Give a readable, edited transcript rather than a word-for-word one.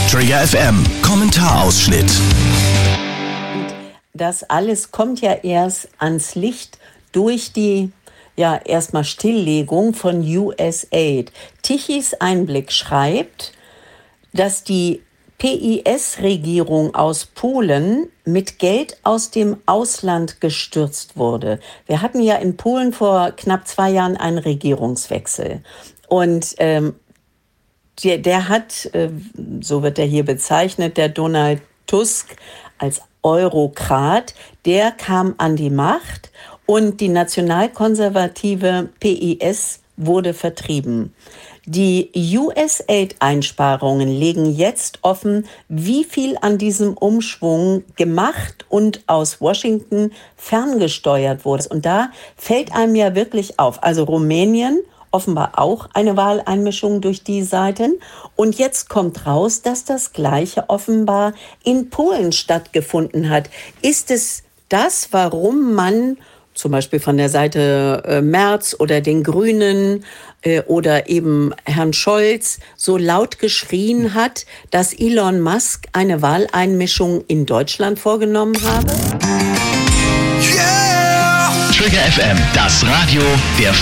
Trigger FM Kommentarausschnitt. Das alles kommt ja erst ans Licht durch die erstmal Stilllegung von USAID. Tichys Einblick schreibt, dass die PiS-Regierung aus Polen mit Geld aus dem Ausland gestürzt wurde. Wir hatten ja in Polen vor knapp 2 Jahren einen Regierungswechsel. Und der hat, so wird er hier bezeichnet, der Donald Tusk als Eurokrat, der kam an die Macht und die nationalkonservative PiS wurde vertrieben. Die USAID-Einsparungen legen jetzt offen, wie viel an diesem Umschwung gemacht und aus Washington ferngesteuert wurde. Und da fällt einem ja wirklich auf. Also Rumänien, offenbar auch eine Wahleinmischung durch die Seiten. Und jetzt kommt raus, dass das Gleiche offenbar in Polen stattgefunden hat. Ist es das, warum man zum Beispiel von der Seite Merz oder den Grünen oder eben Herrn Scholz so laut geschrien hat, dass Elon Musk eine Wahleinmischung in Deutschland vorgenommen habe? Yeah! Trigger FM, das Radio der